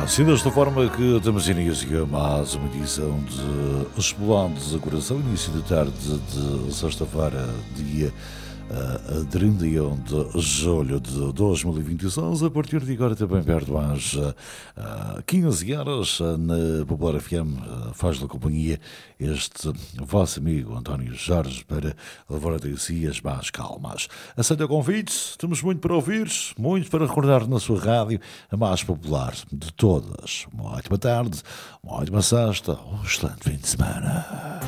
Assim, desta forma que temos início a mais uma edição de Explorados a Coração, início de tarde de sexta-feira, dia 31 de julho de 2026, a partir de agora também perto às 15 horas, na Popular FM, faz-lhe companhia este vosso amigo António Jorge para levar até si as mais calmas. Aceita o convite, temos muito para ouvir, muito para recordar na sua rádio, a mais popular de todas. Uma ótima tarde, uma ótima sexta, um excelente fim de semana.